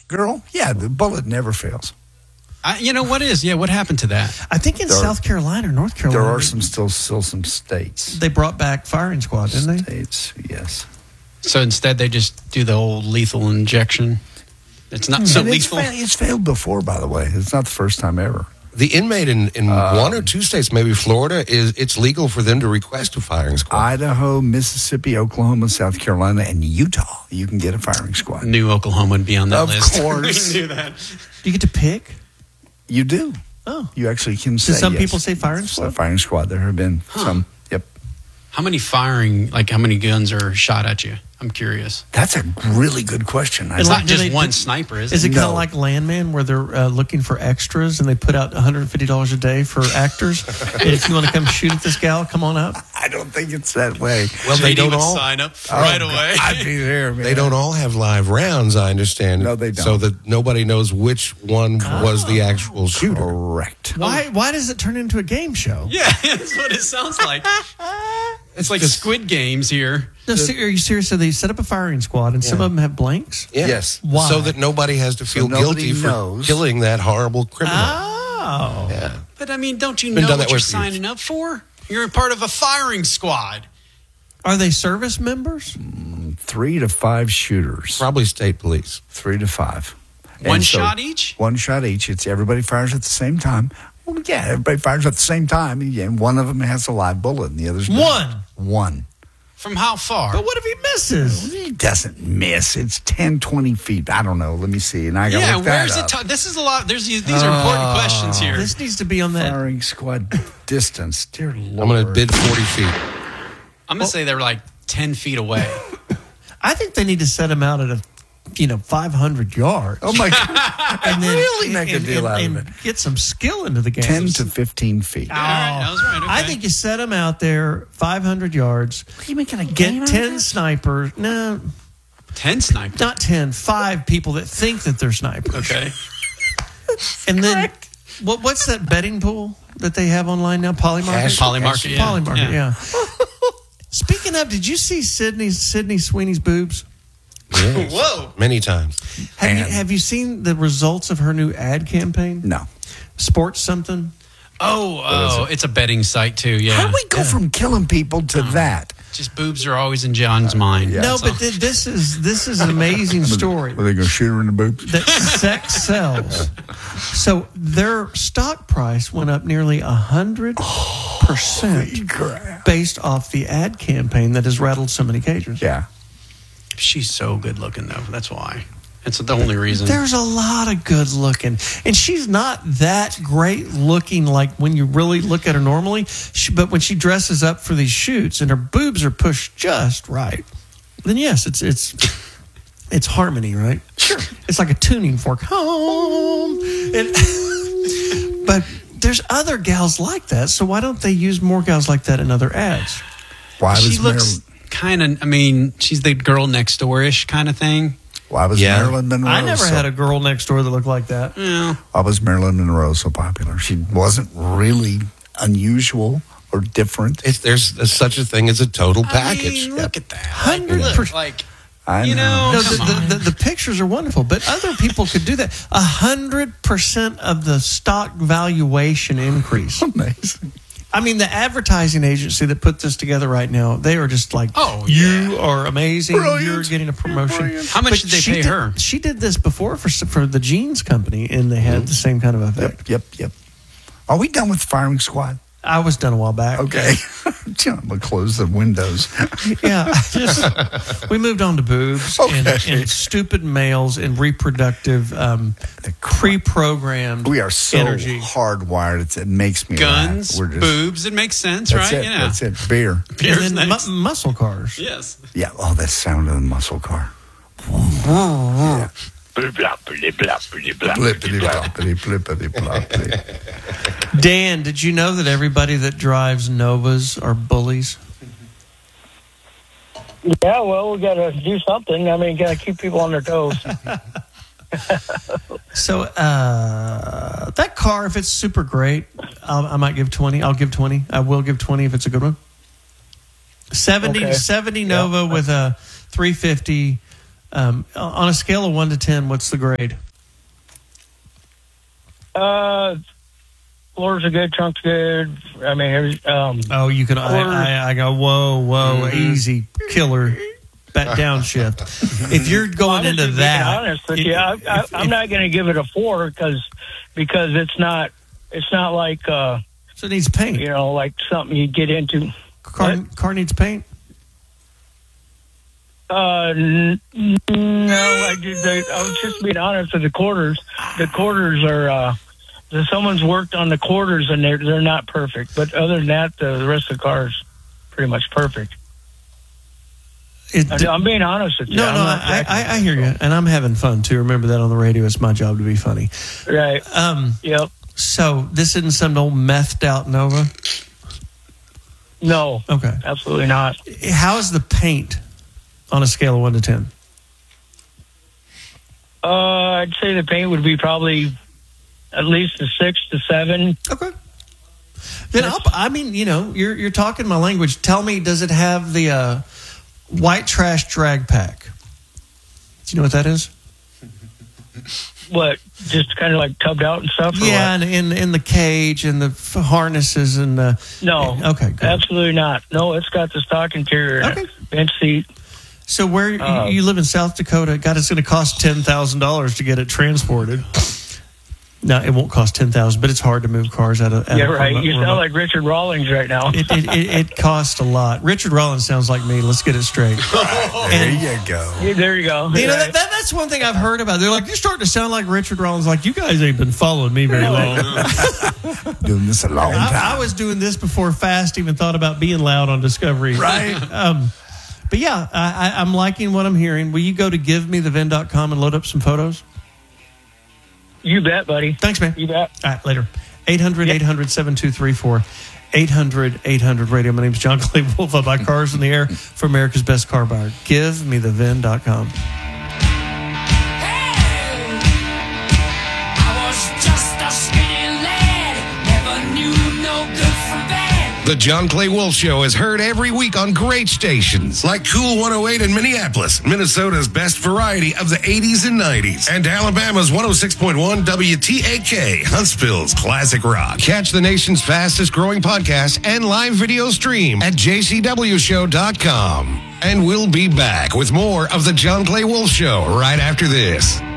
Girl, yeah, the bullet never fails. You know what is? Yeah, what happened to that? I think in South Carolina or North Carolina. There are still some states. They brought back firing squad, didn't they? States, yes. So instead, they just do the old lethal injection. It's not so lethal. It's failed before, by the way. It's not the first time ever. The inmate in one or two states, maybe Florida, it's legal for them to request a firing squad. Idaho, Mississippi, Oklahoma, South Carolina, and Utah. You can get a firing squad. Knew Oklahoma would be on that list. Of course. We knew that. Do you get to pick? You do. Oh. You actually can say some yes. people say firing squad? Firing squad. There have been some. Yep. How many guns are shot at you? I'm curious. That's a really good question. It's not just one sniper, is it? Is it kind of like Landman where they're looking for extras and they put out $150 a day for actors? And if you want to come shoot at this gal, come on up. I don't think it's that way. Well, they don't all sign up right away. I'd be there, man. They don't all have live rounds, I understand. No, they don't. So that nobody knows which one was the actual shooter. Correct. Why does it turn into a game show? Yeah, that's what it sounds like. It's like Squid Games here. No, are you serious? So they set up a firing squad and some of them have blanks? Yeah. Yes. Why? So that nobody has to feel guilty for killing that horrible criminal. Oh. Yeah. But I mean, don't you Been know done what that you're way for years. signing up for? You're a part of a firing squad. Are they service members? 3 to 5 shooters. Probably state police. 3 to 5. One shot each? One shot each. It's everybody fires at the same time. Well, yeah, everybody fires at the same time. And one of them has a live bullet and the other's not. One. From how far? But what if he misses? He doesn't miss. It's 10, 20 feet. I don't know. Let me see. And I got to look that where's up. it? This is a lot. These are important questions here. This needs to be on that. Firing squad distance. Dear Lord. I'm going to bid 40 feet. I'm going to say they're like 10 feet away. I think they need to set him out at 500 yards. Oh, my God. And then really make a deal out of it. Get some skill into the game. 10 to 15 feet. All right, that was right. Okay. I think you set him out there 500 yards. Are you making a game Get 10 snipers. No, 10 snipers. not 10. 5 people that think that they're snipers. Okay. And then what's that betting pool that they have online now? Polymarket? Polymarket, yeah. Polymarket, yeah. Speaking of, did you see Sydney Sweeney's boobs? Yes. Whoa. Many times. Have you seen the results of her new ad campaign? No. Sports something? Oh, it's a betting site too, yeah. How do we go from killing people to that? Just boobs are always in John's mind. yeah. No, but this is an amazing story. Are they going to shoot her in the boobs? That sex sells. So their stock price went up nearly 100% based off the ad campaign that has rattled so many cages. Yeah. She's so good looking, though. That's why. It's the only reason. There's a lot of good looking. And she's not that great looking like when you really look at her normally. But when she dresses up for these shoots and her boobs are pushed just right, then yes, it's harmony, right? Sure. It's like a tuning fork. Home. But there's other gals like that. So why don't they use more gals like that in other ads? Why was she looks kind of, she's the girl next door-ish kind of thing. Why was Marilyn Monroe I never had a girl next door that looked like that. Yeah. Why was Marilyn Monroe so popular? She wasn't really unusual or different. There's such a thing as a total package. Look at that. 100%. Like, I know. No, the pictures are wonderful, but other people could do that. 100% of the stock valuation increase. Amazing. I mean, the advertising agency that put this together right now, they are just like, you are amazing. Brilliant. You're getting a promotion. How much did they pay her? She did this before for the jeans company, and they had the same kind of effect. Yep. Are we done with firing squad? I was done a while back. Okay. I'm going to close the windows. Yeah. We moved on to boobs and stupid males and reproductive pre-programmed We are so energy. hardwired. It makes me guns, laugh. boobs, it makes sense, That's right? it. That's it. Beer. Beer's And then next. muscle cars. Yes. Yeah. Oh, that sound of the muscle car. Yeah. Blippity bloppity blippity bloppity. Dan, did you know that everybody that drives Novas are bullies? Yeah, well, we got to do something. I mean, got to keep people on their toes. So that car, if it's super great, I might give 20. I'll give 20. I will give 20 if it's a good one. 70 Nova with a 350 On a scale of 1 to 10, what's the grade? Floors are good, trunk's good. I mean, You can. I go. Whoa, easy, killer, back downshift. If you're going honestly, into that, being honest with you, I'm not going to give it a 4 because it's not like so it needs paint. like something you get into. Car needs paint. No, I was just being honest with the quarters. The quarters are. Someone's worked on the quarters and they're not perfect, but other than that, the rest of the car is pretty much perfect. I'm being honest with you. No, I hear you, and I'm having fun too. Remember that on the radio. It's my job to be funny. Right. Yep. So this isn't some old methed out Nova? No. Okay. Absolutely not. How's the paint on a scale of 1 to 10? I'd say the paint would be probably at least a 6 to 7. Okay. Then you're talking my language. Tell me, does it have the white trash drag pack? Do you know what that is? What? Just kind of like tubbed out and stuff? Yeah, and in the cage and the harnesses and the... No. Okay, good. Absolutely not. No, it's got the stock interior in it. Bench seat. So where you live in South Dakota, God, it's going to cost $10,000 to get it transported. No, it won't cost $10,000, but it's hard to move cars out of. Yeah, right. You sound like Richard Rawlings right now. It costs a lot. Richard Rawlings sounds like me. Let's get it straight. There you go. Yeah, there you go. You know, that's one thing I've heard about. They're like, you're starting to sound like Richard Rawlings. Like, you guys ain't been following me very long. Doing this a long time. I was doing this before Fast even thought about being loud on Discovery. Right. But yeah, I'm liking what I'm hearing. Will you go to givemethevin.com and load up some photos? You bet, buddy. Thanks, man. You bet. All right, later. 800-800-7234. 800-800-radio. My name's John Clay Wolf. I buy cars in the air for America's best car buyer. GiveMeTheVin.com. The John Clay Wolf Show is heard every week on great stations like Cool 108 in Minneapolis, Minnesota's best variety of the 80s and 90s, and Alabama's 106.1 WTAK, Huntsville's classic rock. Catch the nation's fastest growing podcast and live video stream at jcwshow.com. And we'll be back with more of the John Clay Wolf Show right after this.